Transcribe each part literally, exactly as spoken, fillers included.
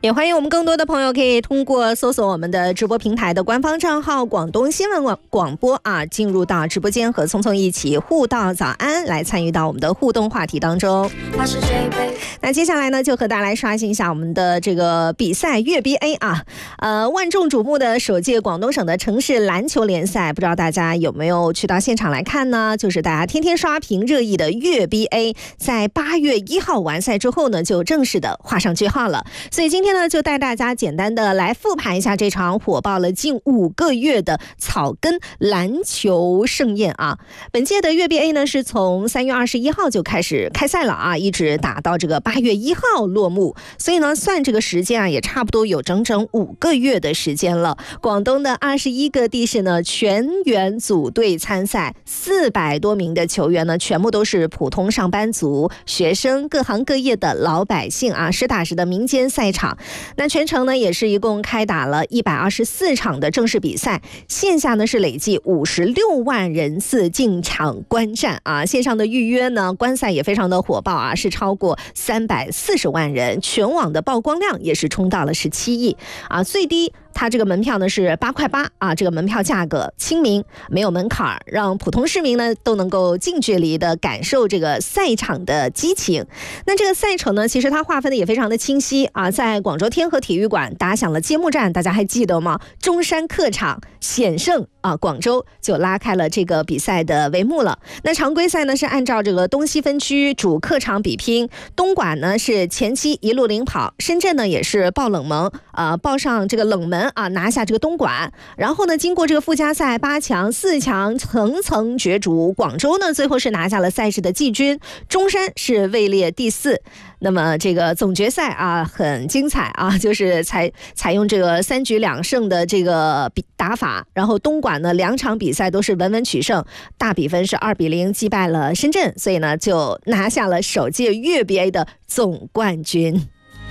也欢迎我们更多的朋友可以通过搜索我们的直播平台的官方账号广东新闻广播啊，进入到直播间和聪聪一起互道早安，来参与到我们的互动话题当中。那接下来呢，就和大家来刷新一下我们的这个比赛粤 B A 啊，呃，万众瞩目的首届广东省的城市篮球联赛，不知道大家有没有去到现场来看呢？就是大家天天刷屏热议的粤 B A， 在八月一号完赛之后呢，就正式的画上句号了。所以今天呢，就带大家简单的来复盘一下这场火爆了近五个月的草根篮球盛宴啊。本届的粤 B A 呢，是从三月二十一号就开始开赛了啊，一直打到这个八月一号落幕。所以呢，算这个时间啊，也差不多有整整五个月的时间了。广东的二十一个地市呢，全员组队参赛，四百多名的球员呢，全部都是普通上班族、学生、各行各业的老百姓啊，实打实的民间赛场。那全程呢，也是一共开打了一百二十四场的正式比赛，线下呢是累计五十六万人次进场观战啊，线上的预约呢，观赛也非常的火爆啊，是超过三百四十万人，全网的曝光量也是冲到了十七亿啊，最低它这个门票呢是八块八啊，这个门票价格亲民，没有门槛，让普通市民呢都能够近距离的感受这个赛场的激情。那这个赛程呢，其实它划分的也非常的清晰啊，在广州天河体育馆打响了揭幕战，大家还记得吗？中山客场险胜啊，广州就拉开了这个比赛的帷幕了。那常规赛呢是按照这个东西分区主客场比拼，东莞呢是前期一路领跑，深圳呢也是爆冷门啊，报上这个冷门啊，拿下这个东莞，然后呢，经过这个附加赛八强、四强层层角逐，广州呢最后是拿下了赛事的季军，中山是位列第四。那么这个总决赛啊很精彩啊，就是采采用这个三局两胜的这个打法，然后东莞呢两场比赛都是稳稳取胜，大比分是二比零击败了深圳，所以呢就拿下了首届粤 B A 的总冠军。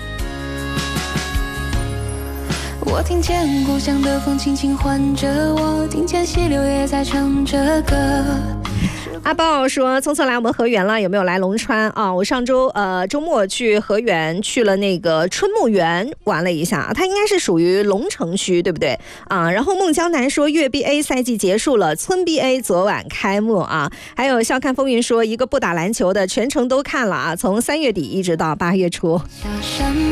我听见故乡的风轻轻唤着我，听见溪流也在唱着歌。 阿豹说：“聪聪来我们河源了，有没有来龙川啊？我上周呃周末去河源，去了那个春木园玩了一下，它应该是属于龙城区，对不对啊？然后孟江南说粤 B A 赛季结束了，村 B A 昨晚开幕啊。还有笑看风云说，一个不打篮球的全程都看了啊，从三月底一直到八月初。”